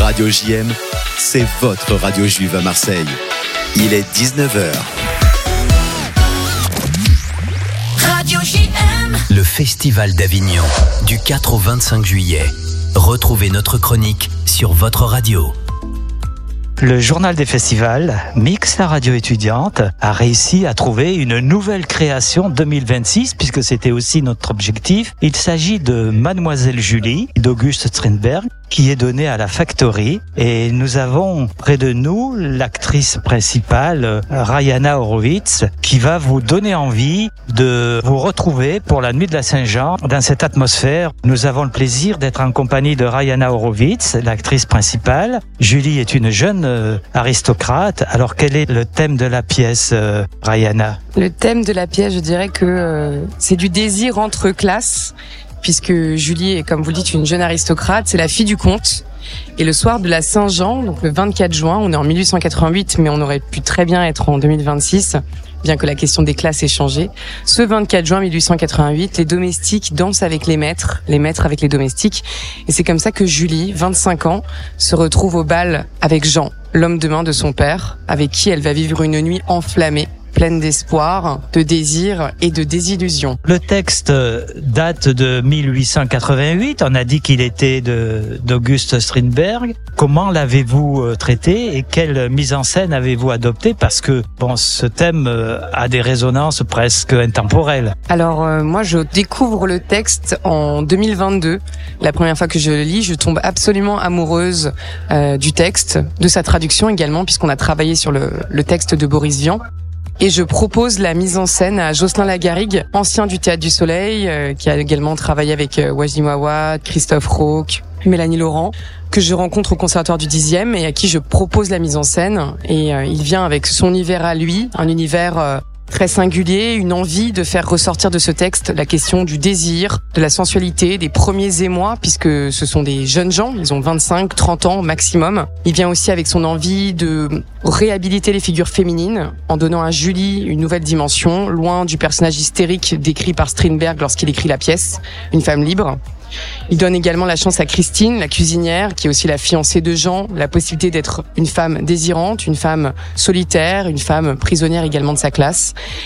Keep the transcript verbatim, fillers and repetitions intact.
Radio J M, c'est votre radio juive à Marseille. Il est dix-neuf heures. Radio J M. Le Festival d'Avignon, du quatre au vingt-cinq juillet. Retrouvez notre chronique sur votre radio. Le journal des festivals, Mix, la radio étudiante, a réussi à trouver une nouvelle création deux mille vingt-six, puisque c'était aussi notre objectif. Il s'agit de Mademoiselle Julie, d'Auguste Strindberg, qui est donnée à la Factory. Et nous avons près de nous l'actrice principale, Rayana Horowitz, qui va vous donner envie de vous retrouver pour la nuit de la Saint-Jean dans cette atmosphère. Nous avons le plaisir d'être en compagnie de Rayana Horowitz, l'actrice principale. Julie est une jeune euh, aristocrate. Alors quel est le thème de la pièce, euh, Rayana ? Le thème de la pièce, je dirais que euh, c'est du désir entre classes, puisque Julie est, comme vous le dites, une jeune aristocrate, c'est la fille du comte. Et le soir de la Saint-Jean, donc le vingt-quatre juin, on est en mille huit cent quatre-vingt-huit, mais on aurait pu très bien être en deux mille vingt-six, bien que la question des classes ait changé. Ce vingt-quatre juin mille huit cent quatre-vingt-huit, les domestiques dansent avec les maîtres, les maîtres avec les domestiques. Et c'est comme ça que Julie, vingt-cinq ans, se retrouve au bal avec Jean, l'homme de main de son père, avec qui elle va vivre une nuit enflammée, pleine d'espoir, de désir et de désillusion. Le texte date de mille huit cent quatre-vingt-huit. On a dit qu'il était de, d'Auguste Strindberg. Comment l'avez-vous traité et quelle mise en scène avez-vous adopté ? Parce que bon, ce thème a des résonances presque intemporelles. Alors euh, moi, je découvre le texte en deux mille vingt-deux. La première fois que je le lis, je tombe absolument amoureuse euh, du texte, de sa traduction également, puisqu'on a travaillé sur le, le texte de Boris Vian. Et je propose la mise en scène à Jocelyn Lagarrigue, ancien du Théâtre du Soleil, euh, qui a également travaillé avec euh, Wajdi Mouawad, Christophe Rauque, Mélanie Laurent, que je rencontre au Conservatoire du dixième et à qui je propose la mise en scène. Et euh, il vient avec son univers à lui, un univers euh, très singulier, une envie de faire ressortir de ce texte la question du désir, de la sensualité, des premiers émois, puisque ce sont des jeunes gens, ils ont vingt-cinq, trente ans maximum. Il vient aussi avec son envie de réhabiliter les figures féminines en donnant à Julie une nouvelle dimension, loin du personnage hystérique décrit par Strindberg lorsqu'il écrit la pièce, une femme libre. Il donne également la chance à Christine, la cuisinière, qui est aussi la fiancée de Jean, la possibilité d'être une femme désirante, une femme solitaire, une femme prisonnière également de sa classe.